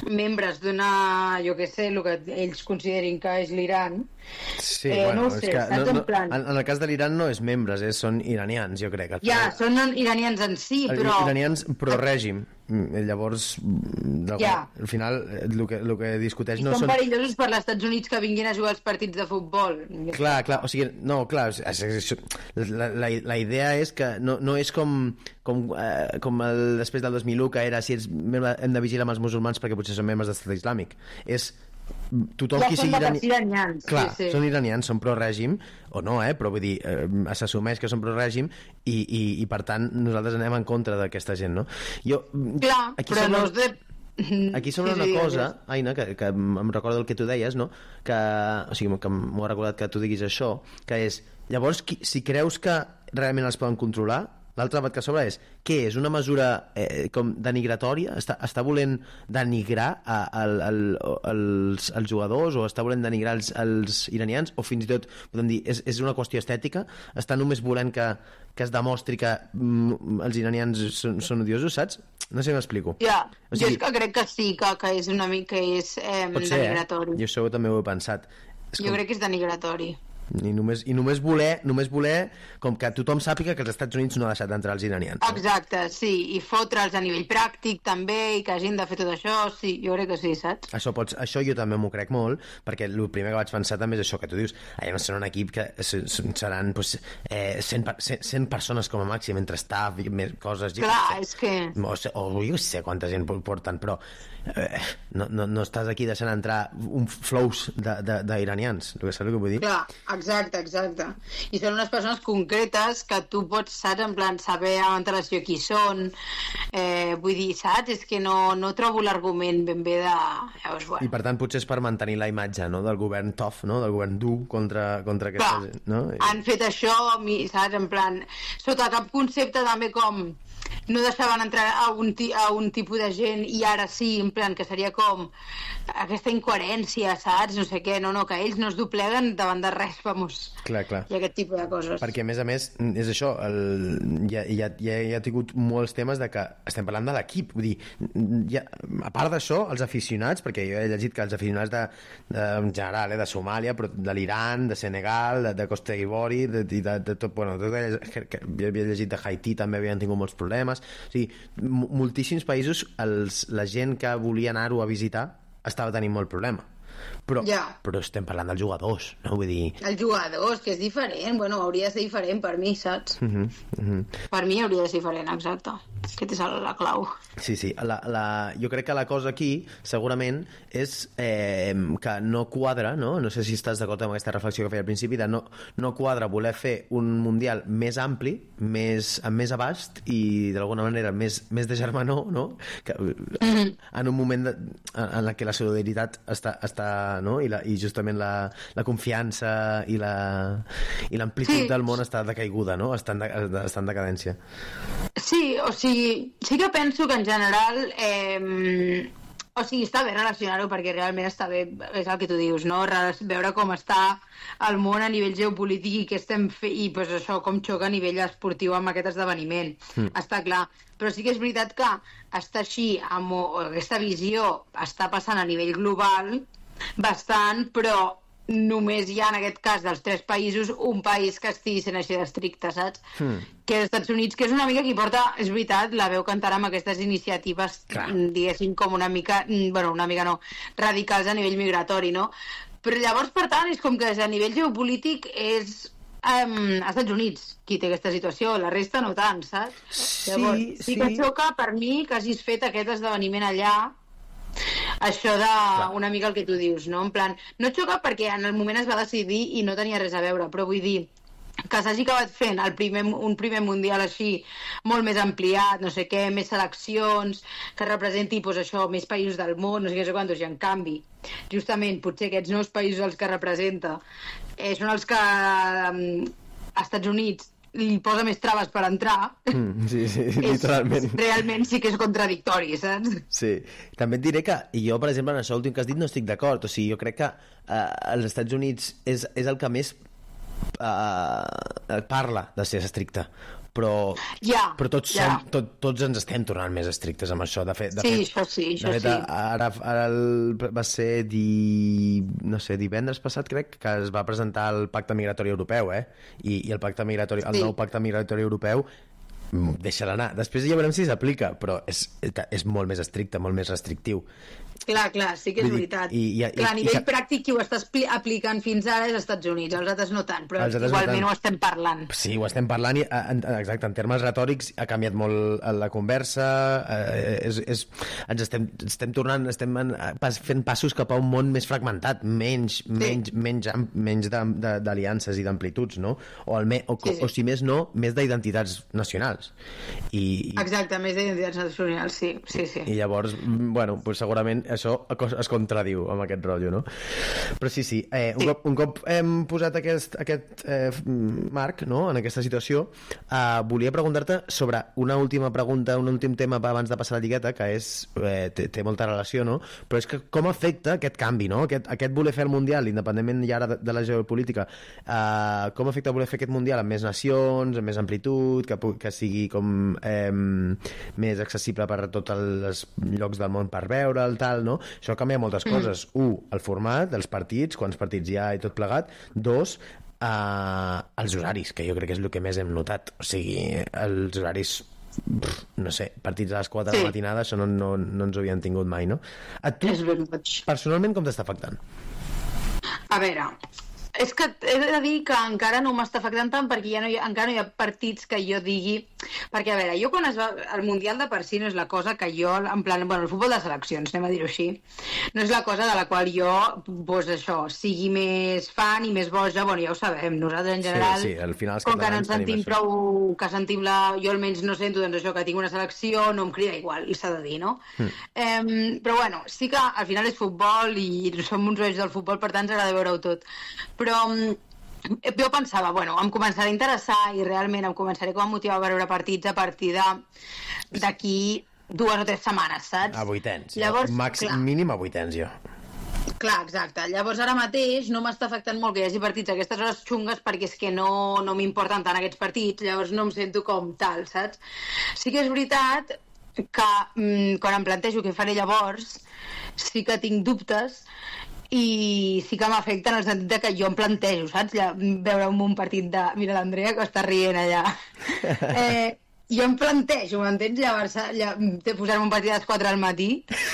membres d'una, jo què sé, el que ells considerin que és l'Iran. Sí, bueno, no ho sé, saps en plan... En el cas de l'Iran no és membres, són iranians, jo crec. Ja, són iranians en si, però... Iranians pro-règim. Llavors, al final, el que discuteix... I no són perillosos per als Estats Units que vinguin a jugar als partits de futbol. Clar, o sigui, no, clar, la idea és que no és com després del 2001, que era si ets membre, hem de vigilar amb els musulmans perquè potser són membres de l'Estat Islàmic. És tothom qui sigui iranians. Clar, sí. Són iranians, són pro-règim o no, però vull dir, s'assumeix que són pro-règim i per tant nosaltres anem en contra d'aquesta gent, no? Clar, però no és de... Aquí sembla una cosa, Aina, que em recorda el que tu deies, no? O sigui, que m'ho ha recordat que tu diguis això, que és, llavors, si creus que realment els poden controlar, l'altre debat que sobre és, què és? Una mesura com denigratòria? Està volent denigrar els jugadors o està volent denigrar els iranians? O fins i tot, podem dir, és una qüestió estètica? Està només volent que es demostri que els iranians són odiosos, saps? No sé si m'explico. Ja, jo és que crec que sí, que és una mica denigratori. Jo això també ho he pensat. Jo crec que és denigratori. I només voler com que tothom sàpiga que els Estats Units no ha deixat d'entrar els iranians, no? Exacte, sí, i fotre'ls a nivell pràctic també, i que hagin de fer tot això, sí, jo crec que sí, saps? Això jo també m'ho crec molt, perquè el primer que vaig pensar també és això que tu dius, serà un equip que seran 100 persones com a màxim, entre staff i més coses. Clar, és que... O jo sé quanta gent porten, però no estàs aquí deixant entrar un flows d'iranians, saps el que vull dir? Clar, exacte. I són unes persones concretes que tu pots, saps, en plan, saber amb relació qui són, vull dir, saps? És que no trobo l'argument ben bé de... Llavors, bueno. I per tant potser és per mantenir la imatge, no?, del govern tough, no?, del govern dur contra aquesta gent, no? Han fet això, saps, en plan, sota cap concepte també com no deixaven entrar a un tipus de gent i ara sí, en plan, que seria com aquesta incoherència, saps? No sé què, que ells no es dobleguen davant de res, vamos. Clar. I aquest tipus de coses. Perquè, a més, és això, ja ha tingut molts temes de que estem parlant de l'equip, vull dir, a part d'això, els aficionats, perquè jo he llegit que els aficionats en general, de Somàlia, però de l'Iran, de Senegal, de Costa d'Ivori, de tot, bueno, havia llegit de Haití, també havien tingut molts problemes. O sigui, moltíssims països la gent que volia anar-ho a visitar estava tenint molt problema, però estem parlant dels jugadors, no? Vull dir... Els jugadors, que és diferent, hauria de ser diferent per mi, saps? Per mi hauria de ser diferent, exacte. Aquesta és la clau. Sí, jo crec que la cosa aquí segurament és que no quadra, no sé si estàs d'acord amb aquesta reflexió que feia al principi, de no quadra voler fer un mundial més ampli, amb més abast i d'alguna manera més de germanor, no? En un moment en què la solidaritat està, no? I justament la confiança i l'amplitud del món està decaiguda, no? Està en decadència. Sí, o sigui, sí que penso que en general està bé relacionar-ho perquè realment està bé, és el que tu dius, no? Veure com està el món a nivell geopolític i què estem fent i pues, això com xoca a nivell esportiu amb aquest esdeveniment, està clar, però sí que és veritat que està així, amb aquesta visió està passant a nivell global bastant, però només hi ha en aquest cas dels 3 països un país que estigui sent així d'estricte, saps? Que els Estats Units, que és una mica qui porta, és veritat, la veu cantar amb aquestes iniciatives, diguéssim, com una mica no, radicals a nivell migratori, no? Però llavors, per tant, és com que a nivell geopolític és Estats Units qui té aquesta situació, la resta no tant, saps? Llavors, sí que xoca per mi que hagis fet aquest esdeveniment allà, això una mica el que tu dius, no? En plan, no xoca perquè en el moment es va decidir i no tenia res a veure, però vull dir que s'hagi acabat fent un primer mundial així, molt més ampliat, no sé què, més seleccions, que representi pues, això, més països del món, no sé què, no sé quantos, i en canvi, justament, potser aquests nous països els que representa són els que Estats Units li posa més traves per entrar. Sí, literalment. Realment sí que és contradictori, saps? Sí. També et diré que jo, per exemple, en això últim que has dit no estic d'acord. O sigui, jo crec que els Estats Units és el que més parla de ser estricte, però tots ens estem tornant més estrictes amb això. De fet, això sí. Ara va ser divendres passat, crec, que es va presentar el Pacte Migratori Europeu, i el Pacte Migratori, el nou Pacte Migratori Europeu deixa-la anar. Després ja veurem si s'aplica, però és molt més estricte, molt més restrictiu. Clar, sí que és veritat. A nivell pràctic qui ho està aplicant fins ara és als Estats Units, els altres no tant, però igualment ho estem parlant. Sí, ho estem parlant i, exacte, en termes retòrics ha canviat molt la conversa, ens estem tornant, fent passos cap a un món més fragmentat, menys d'aliances i d'amplituds, no? O si més no, més d'identitats nacionals. Exacte, més d'identitats nacionals, sí. I llavors, bueno, segurament això es contradiu amb aquest rotllo, no? Però sí. Un cop hem posat aquest marc, no?, en aquesta situació, volia preguntar-te sobre una última pregunta, un últim tema abans de passar la lligueta, que té molta relació, no? Però és que com afecta aquest canvi, no? Aquest voler fer el Mundial, independentment ja ara de la geopolítica, com afecta voler fer aquest Mundial amb més nacions, amb més amplitud, que sigui com més accessible per a tots els llocs del món per veure'l, tal, no? Això canvia moltes coses. El format, els partits, quants partits hi ha i tot plegat. 2, els horaris, que jo crec que és el que més hem notat. O sigui, els horaris, no sé, partits a les 4 de la matinada, això no ens ho havien tingut mai, no? A tu, personalment, com t'està afectant? A veure, és que he de dir que encara no m'està afectant tant perquè encara no hi ha partits que jo digui... Perquè, a veure, jo quan el Mundial de per si no és la cosa que jo, en plan, el futbol de seleccions, anem a dir-ho així, no és la cosa de la qual jo, doncs això, sigui més fan i més boja, bueno, ja ho sabem, nosaltres en general, al final com que no ens sentim prou, jo almenys no sento, doncs això, que tinc una selecció, no em crida igual, i s'ha de dir, no? Però bueno, sí que al final és futbol i som uns ulls del futbol, per tant ens agrada veure-ho tot. Però jo pensava, bueno, em començarà a interessar i realment em començaré com a motivar a veure partits a partir d'aquí 2 o 3 setmanes, saps? A vuitens. Llavors, mínim a vuitens, jo. Clar, exacte. Llavors ara mateix no m'està afectant molt que hi hagi partits a aquestes hores xungues perquè és que no m'importen tant aquests partits, llavors no em sento com tal, saps? Sí que és veritat que quan em plantejo què faré llavors, sí que tinc dubtes i sí que m'afecta en el sentit que jo em plantejo, saps? Veure un partit de... Mira l'Andrea que està rient allà. Jo em plantejo, m'entens? Llavors, posar-me un partit a les 4 del matí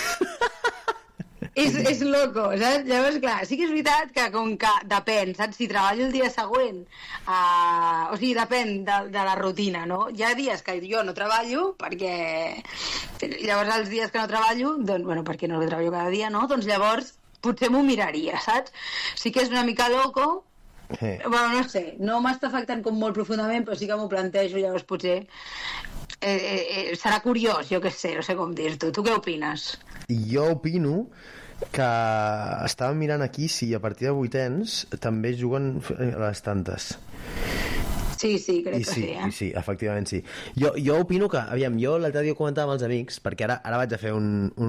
és loco, saps? Llavors, clar, sí que és veritat que com que depèn, saps? Si treballo el dia següent, o sigui, depèn de la rutina, no? Hi ha dies que jo no treballo, perquè... Llavors, els dies que no treballo, doncs, bueno, perquè no treballo cada dia, no? Doncs llavors potser m'ho miraria, saps? Sí que és una mica loco, bueno, no sé, no m'està afectant com molt profundament, però sí que m'ho plantejo, llavors potser serà curiós, jo què sé, no sé com dir-t'ho. Tu què opines? Jo opino que estàvem mirant aquí si a partir de vuitens també juguen a les tantes. Sí, crec que sí, Sí, efectivament sí. Jo opino que, aviam, jo l'altre dia comentava amb els amics, perquè ara vaig a fer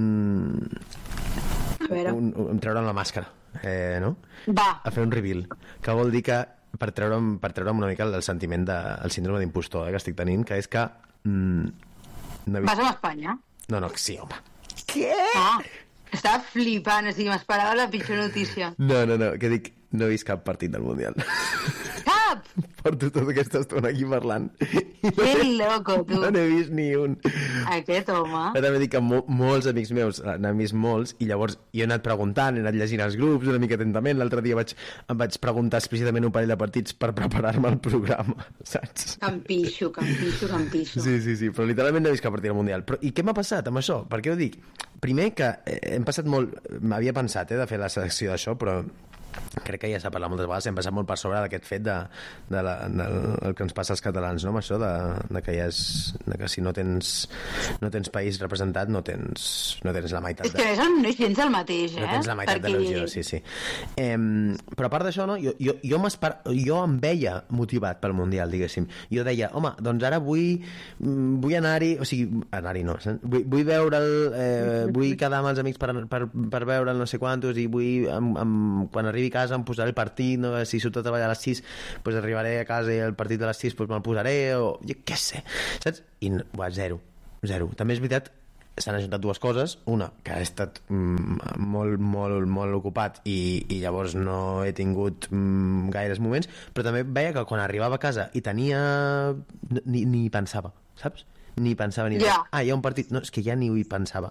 treure'm la màscara, no? Va. A fer un reveal, que vol dir que per treure'm una mica el sentiment el síndrome d'impostor que estic tenint, que és que vas a Espanya? No, sí, home. Què? Estava flipant, o sigui, m'esperava la pitjor notícia. No, que dic, no he vist cap partit del Mundial. Cap? Porto tota aquesta estona aquí parlant. Que loco, tu. No n'he vist ni un. Aquest home. Però també dic que molts amics meus n'han vist molts, i llavors jo he anat preguntant, he anat llegint els grups una mica atentament. L'altre dia em vaig preguntar explícitament un parell de partits per preparar-me el programa, saps? Campixo. Sí, però literalment no he vist cap partit del Mundial. I què m'ha passat amb això? Per què ho dic? Primer que hem passat molt... M'havia pensat de fer la secció d'això, però crec que ja s'ha parlat moltes vegades, hem passat molt per sobre d'aquest fet del que ens passa als catalans, no? Amb això de que si no tens país representat no tens la meitat. És que no és gens el mateix, No tens la meitat de regió, sí. Però a part d'això, no? Jo em veia motivat pel Mundial, diguéssim. Jo deia, home, doncs ara vull anar-hi, o sigui, anar-hi no, vull veure'l, vull quedar amb els amics per veure'l no sé quantos, i vull, quan arribi arribi a casa em posaré el partit, no? Si surto a treballar a les 6 doncs arribaré a casa i el partit de les 6 doncs me'l posaré, o jo què sé, saps? I zero. També és veritat, s'han ajuntat dues coses. Una, que he estat molt ocupat i llavors no he tingut gaires moments, però també veia que quan arribava a casa i tenia... ni pensava, saps? Ni pensava ni hi ha un partit, no, és que ja ni hi pensava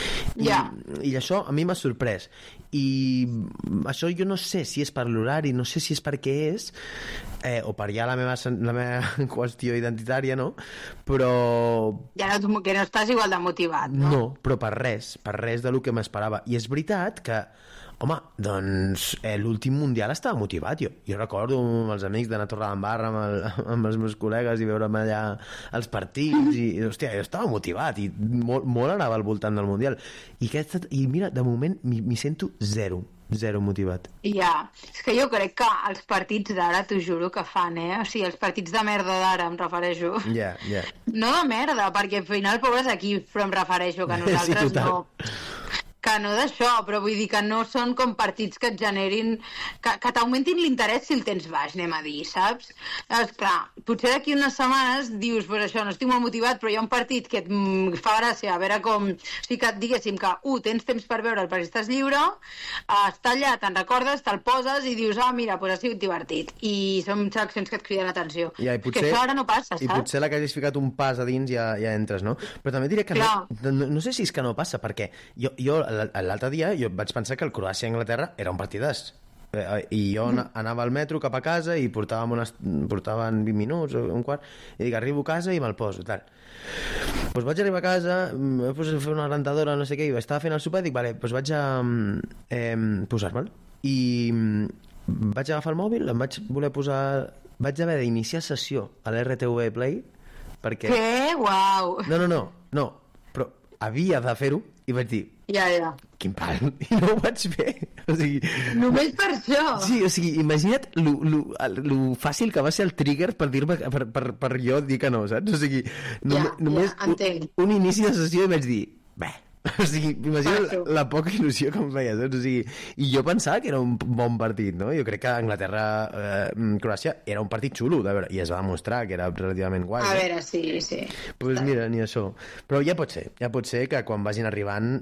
i això a mi m'ha sorprès, i això jo no sé si és per l'horari, no sé si és per què és, o per ja la meva qüestió identitària, no? Però... Ja no, que no estàs igual de motivat, no? No, però per res del que m'esperava. I és veritat que home, doncs l'últim Mundial estava motivat, jo. Jo recordo amb els amics d'anar a Torredembarra amb els meus col·legues i veure'm allà els partits i, hòstia, jo estava motivat i molt anava al voltant del Mundial. I mira, de moment m'hi sento zero motivat. Ja, és que jo crec que els partits d'ara, t'ho juro que fan, o sigui, els partits de merda d'ara, em refereixo. No de merda, perquè al final pobres equips, però em refereixo que nosaltres no... Que no d'això, però vull dir que no són com partits que et generin... que t'augmentin l'interès si el tens baix, anem a dir, saps? Llavors, clar, potser d'aquí unes setmanes dius, pues això, no estic molt motivat, però hi ha un partit que et fa gràcia, a veure com... O sigui, que diguéssim que, tens temps per veure el perquè estàs lliure, està allà, te'n recordes, te'l poses i dius, mira, pues ha sigut divertit. I són seleccions que et criden l'atenció. Ja, potser, que això ara no passa, saps? I potser la que hagis ficat un pas a dins ja entres, no? Però també diré que no sé si és que no passa, perquè jo l'altre dia jo vaig pensar que el Croàcia-Anglaterra era un partidàs, i jo anava al metro cap a casa i portaven 20 minuts o un quart, i dic, arribo a casa i me'l poso, tal. Doncs vaig arribar a casa, vaig fer una rentadora, no sé què, i estava fent el sopar i dic, vale, doncs vaig a posar-me'l, i vaig agafar el mòbil, em vaig voler posar, vaig haver d'iniciar sessió a l'RTVE Play perquè... Què? Uau! No, però havia de fer-ho i vaig dir, quin pal, i no ho vaig fer. O sigui, només per això. Sí, o sigui, imagina't lo fàcil que va ser el trigger per dir-me, per jo dir que no, saps? O sigui, només un inici de sessió i vaig dir, bé, o sigui, imagina't la poca il·lusió que em feia, saps? O sigui, i jo pensava que era un bon partit, no? Jo crec que Anglaterra-Croàcia era un partit xulo, de veure, i es va demostrar que era relativament guai. A veure, sí. Doncs mira, ni això. Però ja pot ser que quan vagin arribant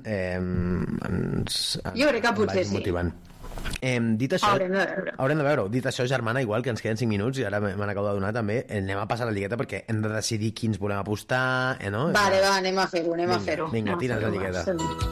jo crec que potser sí. Motivant. Dit això, haurem de veure. Dit això, germana, igual que ens queden 5 minuts i ara me n'acabo de donar també, anem a passar la lligueta perquè hem de decidir quins volem apostar, no? Vale, anem a fer-ho. Vinga, tira's la lligueta.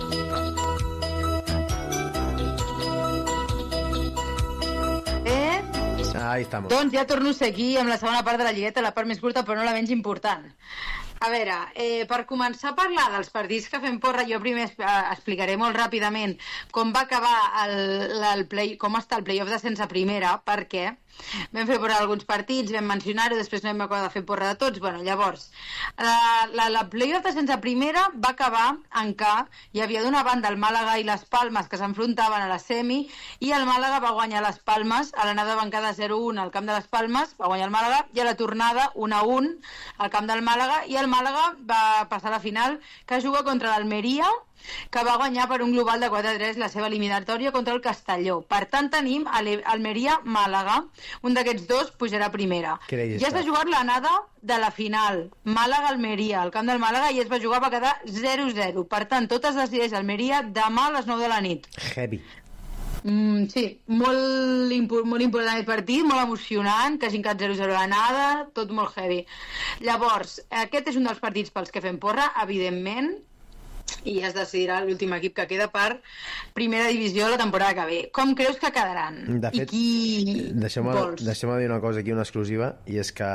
Ahí estamos. Doncs ja torno a ser aquí amb la segona part de la lligueta, la part més curta però no la menys important. A veure, per començar a parlar dels partits que fem porra, jo primer explicaré molt ràpidament com va acabar com està el play-off de sense primera, perquè vam fer porra alguns partits, vam mencionar-ho, després no vam acabar de fer porra de tots. Bueno, llavors, la play-off de sense primera va acabar en què hi havia d'una banda el Màlaga i les Palmes que s'enfrontaven a la semi, i el Màlaga va guanyar les Palmes a l'anada bancada 0-1 al camp de les Palmes, va guanyar el Màlaga, i a la tornada 1-1 al camp del Màlaga, i el Màlaga va passar a la final, que juga contra l'Almeria, que va guanyar per un global de 4-3 la seva eliminatòria contra el Castelló. Per tant, tenim Almeria-Màlaga. Un d'aquests dos pujarà a primera. Ja s'ha jugat l'anada de la final, Màlaga-Almeria, al camp del Màlaga, i es va jugar, va quedar 0-0. Per tant, tot es decideix a Almeria demà a les 9 de la nit. Heavy. Sí, molt important el partit, molt emocionant, que hagin quedat 0-0 l'anada, tot molt heavy. Llavors, aquest és un dels partits pels que fem porra, evidentment, i es decidirà l'últim equip que queda per primera divisió la temporada que ve. Com creus que quedaran? De fet, i qui vols? Deixem-me dir una cosa aquí, una exclusiva, i és que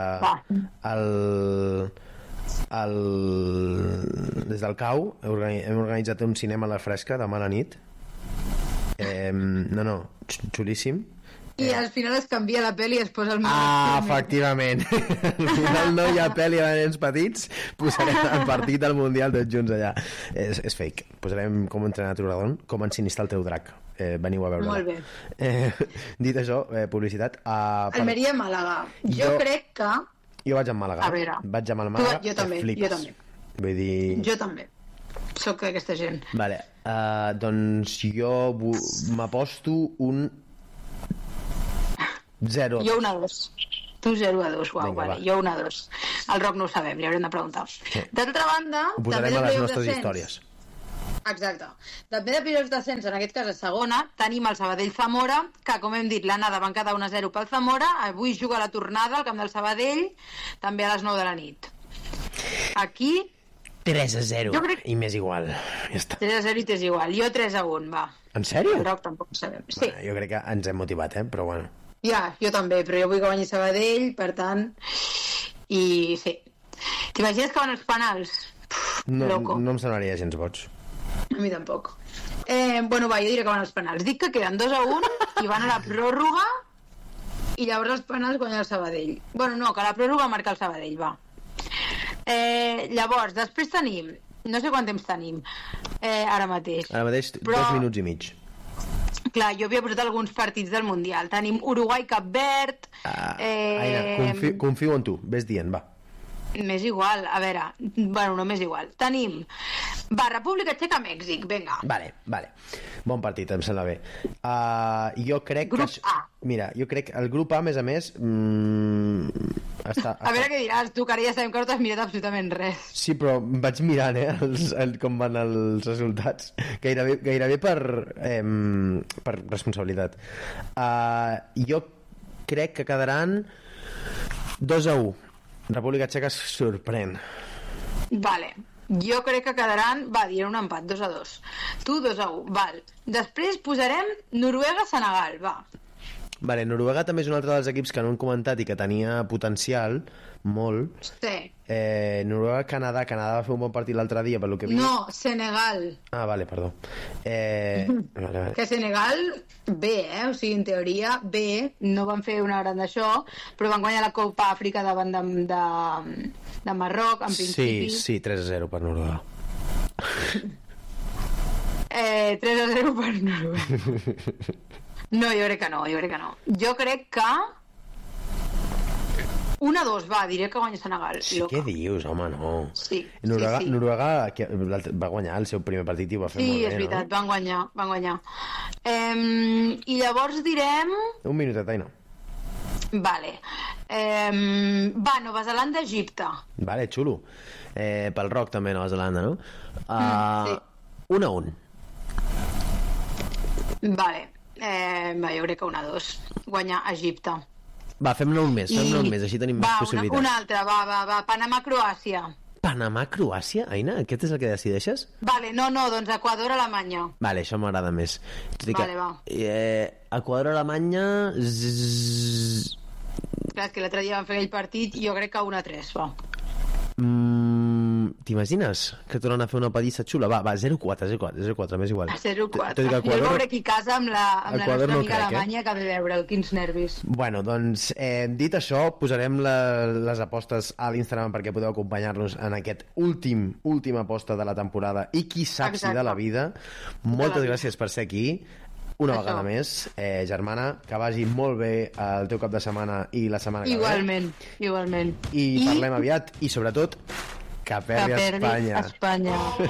des del CAU hem organitzat un cinema a la fresca demà a la nit. Xulíssim. I al final es canvia la pel·li i es posa el efectivament. Al final no hi ha pel·li de nens petits, posarem el partit del Mundial tots junts allà. És fake. Posarem com entrenar Turadon, com ensinistar el teu drac. Veniu a veure-la. Molt bé. Dit això, publicitat. Almeria-Màlaga. Jo crec que... Jo vaig amb Màlaga. A veure. Vaig amb el Màlaga. Jo també. Vull dir... Jo també. Soc d'aquesta gent. Vale. Doncs jo m'aposto un 0. Jo 1-2. Tu 0-2, uau, Vinga, vale. va. Jo 1-2. El Roc no ho sabem, li haurem de preguntar. Sí. D'altra banda... Ho posarem a les playoff nostres descens. històries. Exacte. També de playoff descens, en aquest cas a segona, tenim el Sabadell-Zamora, que, com hem dit, l'anada van quedar 1-0 pel Zamora, avui juga la tornada al camp del Sabadell, també a les 9 de la nit. Aquí... 3-0, Jo crec- i m'és igual. Ja està. 3-0 i t'és igual. Jo 3-1, va. En sèrio? El Roc tampoc ho sabem. Sí. Bueno, jo crec que ens hem motivat, però bueno. Ja, jo també, però jo vull que guanyi Sabadell, per tant... I sí. T'imagines que van els penals? Loco. No em semblaria gens boig. A mi tampoc. Bueno, va, jo diré que van els penals. Dic que queden 2-1 i van a la pròrroga i llavors els penals guanya el Sabadell. Bueno, no, que a la pròrroga marca el Sabadell, va. Llavors, després tenim... No sé quant temps tenim ara mateix. Ara mateix, Però- 2 minuts i mig. Clar, jo havia posat alguns partits del Mundial. Tenim Uruguai-Cap Verd... Aina, confio en tu. Ves dient, va. M'és igual, a veure, bueno, no m'és igual. Tenim, República Txeca-Mèxic, vinga. Vale. Bon partit, em sembla bé. Jo crec Grup que... A. Mira, jo crec que el grup A, a més, està... A veure què diràs, tu, que ara ja sabem que no t'has mirat absolutament res. Sí, però vaig mirant, com van els resultats. Gairebé per responsabilitat. Jo crec que quedaran 2-1. República Txeca es sorprèn. Vale, jo crec que quedaran, va, diré un empat, 2-2. Tu 2-1, val. Després posarem Noruega-Senegal, va. Vale, Noruega també és un altre dels equips que no han comentat i que tenia potencial, molt. Sí. Noruega-Canadà. Canadà va fer un bon partit l'altre dia, per lo que vi. No, Senegal. Ah, vale, perdó. Vale. Que Senegal, bé, o sigui, en teoria, bé, no van fer una gran d'això, però van guanyar la Copa Àfrica davant de Marroc, en principi. Sí, 3-0 per Noruega. 3-0 per Noruega. No, jo crec que no. Jo crec que 1-2, va, diré que guanya Senegal. Sí, què dius, home, no. Sí, Noruega, sí. Noruega va guanyar el seu primer partit i ho va fer Sí, molt bé, és veritat, no? van guanyar. I llavors direm... Un minutet, Aina. Vale. Va, Nova Zelanda, Egipte. Vale, xulo. Pel Roc també, Nova Zelanda, no? Sí. 1-1. Vale. Va, jo crec que 1-2. Guanyar Egipte. Va, fem-ne un més, així tenim més possibilitats. Una altra, va. Panamà-Croàcia. Panamà-Croàcia, Aina? Aquest és el que decideixes? Vale, no, doncs Equador-Alemanya. Vale, això m'agrada més. Vale, va. Equador-Alemanya... Clar, és que l'altre dia van fer aquell partit, jo crec que 1-3, va. T'imagines que tornen a fer una pallissa xula? Va, 0-4, m'és igual. 0-4. Jo el veuré aquí a casa amb la nostra no amiga crec, Alemanya, que ha de veure'l, quins nervis. Bueno, doncs, dit això, posarem les apostes a l'Instagram perquè podeu acompanyar-nos en aquest última aposta de la temporada i qui saps si de la vida. Moltes gràcies per ser aquí. Una vegada més, germana, que vagi molt bé el teu cap de setmana i la setmana que ve. Igualment. I parlem aviat. I, sobretot, que perdi Espanya.